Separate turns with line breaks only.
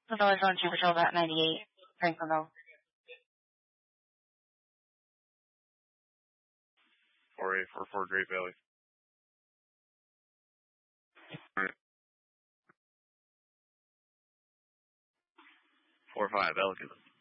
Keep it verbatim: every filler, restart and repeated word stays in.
The village on Jupiter Trail about ninety-eight, Franklinville.
four eight four four Great Valley. Alright. four five Elkins.